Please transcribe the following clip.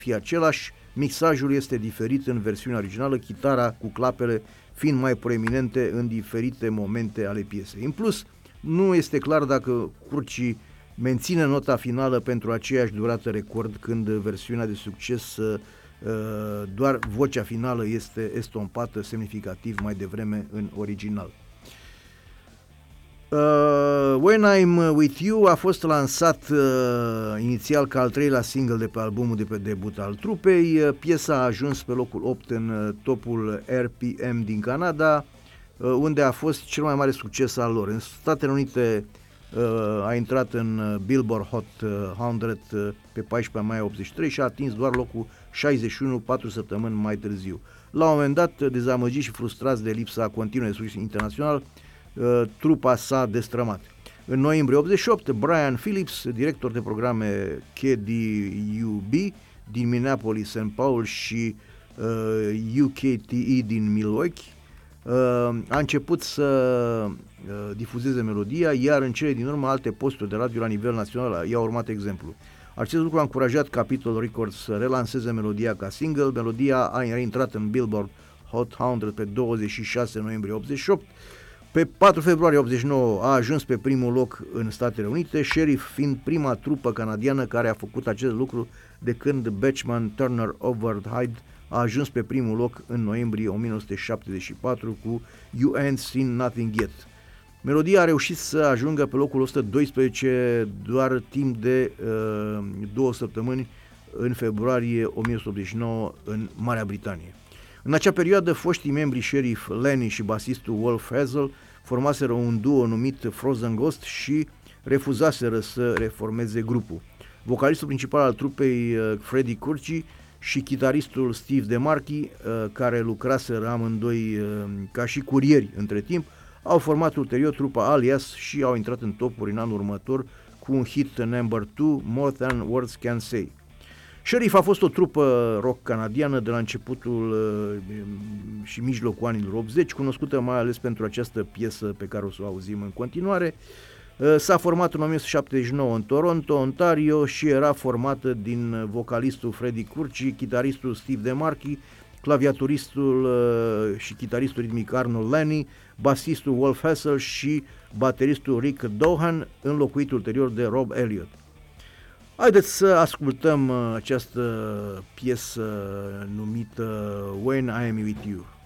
fie același, mixajul este diferit în versiunea originală, chitara cu clapele fiind mai proeminente în diferite momente ale piesei. În plus, nu este clar dacă Curci menține nota finală pentru aceeași durată record, când versiunea de succes doar vocea finală este estompată semnificativ mai devreme în original. When I'm With You a fost lansat inițial ca al treilea single de pe albumul de pe debut al trupei. Piesa a ajuns pe locul 8 în topul RPM din Canada, unde a fost cel mai mare succes al lor. În Statele Unite a intrat în Billboard Hot 100 pe 14 mai 83 și a atins doar locul 61 4 săptămâni mai târziu. La un moment dat, dezamăgiți și frustrați de lipsa continuă de succes internațional, trupa s-a destrămat. În noiembrie 88, Brian Phillips, director de programe KDUB din Minneapolis, St. Paul și UKTE din Milwaukee, a început să difuzeze melodia, iar în cele din urmă alte posturi de radio la nivel național i-au urmat exemplu. Acest lucru a încurajat Capitol Records să relanseze melodia ca single. Melodia a intrat în Billboard Hot 100 pe 26 noiembrie 88. Pe 4 februarie 89 a ajuns pe primul loc în Statele Unite, Sheriff fiind prima trupă canadiană care a făcut acest lucru de când Bachman Turner Overdrive a ajuns pe primul loc în noiembrie 1974 cu You Ain't Seen Nothing Yet. Melodia a reușit să ajungă pe locul 112 doar timp de 2 săptămâni în februarie 1989 în Marea Britanie. În acea perioadă, foștii membri Sheriff Lenny și basistul Wolf Hazel formaseră un duo numit Frozen Ghost și refuzaseră să reformeze grupul. Vocalistul principal al trupei, Freddie Curci, și chitaristul Steve DeMarchi, care lucraseră amândoi ca și curieri între timp, au format ulterior trupa Alias și au intrat în topuri în anul următor cu un hit number 2, More Than Words Can Say. Sheriff a fost o trupă rock canadiană de la începutul și mijlocul anilor 80, cunoscută mai ales pentru această piesă pe care o să o auzim în continuare. S-a format în 1979 în Toronto, Ontario și era formată din vocalistul Freddie Curci, chitaristul Steve DeMarchi, claviaturistul și chitaristul ritmic Arnold Lenny, basistul Wolf Hazel și bateristul Rick Dohan, înlocuit ulterior de Rob Elliott. Haideți să ascultăm această piesă numită When I Am With You.